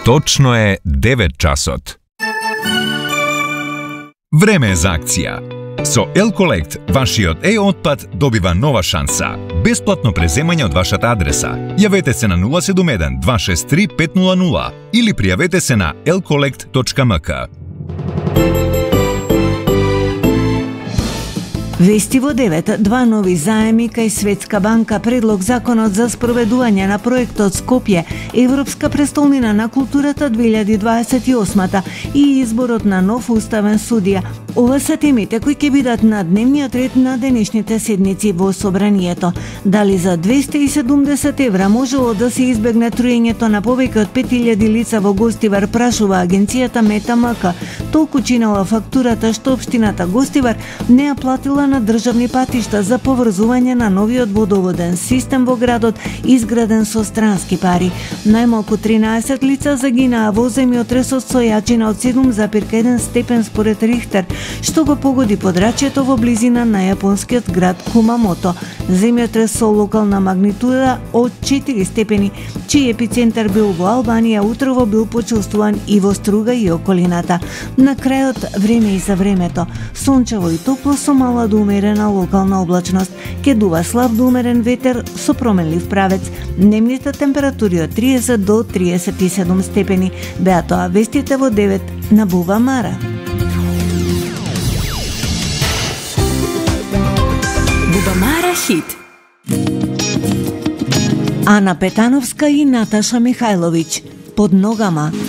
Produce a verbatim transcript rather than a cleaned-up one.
Точно е девет часот. Време е за акција. Со Elcollect, вашиот е-отпад добива нова шанса. Бесплатно преземање од вашата адреса. Јавете се на нула седум еден два шест три пет нула нула или пријавете се на elcollect точка ем ка. Вести во девет, два нови заеми кај Светска банка, предлог законот за спроведување на проектот Скопје, Европска престолнина на културата две илјади дваесет и осма и изборот на нов уставен судија. Ова се темите кои ќе бидат на дневниот ред на денешните седници во собранието. Дали за двесте и седумдесет евра можело да се избегне труењето на повеќе од пет илјади лица во Гостивар, прашува агенцијата МТМК. Толку чинала фактурата што општината Гостивар не ја платила на државни патишта за поврзување на новиот водоводен систем во градот, изграден со странски пари. Најмалку тринаесет лица загинаа во земјотресот со јачина од седум зарез еден степен според Рихтер, што го погоди подрачјето во близина на јапонскиот град Кумамото. Земјотрес со локална магнитуда од четири степени, чиј епицентар бил во Албанија, утрово бил почувствуван и во Струга и околината. На крајот време и за времето. Сончево и топло со мала до умерена локална облачност. Ке дува слаб до умерен ветер со променлив правец. Дневните температури од триесет до триесет и седум степени. Беа тоа вестите во девет на Бува Мара. Бубамара хит. Ана Петановска и Наташа Михајловиќ. Под ногама.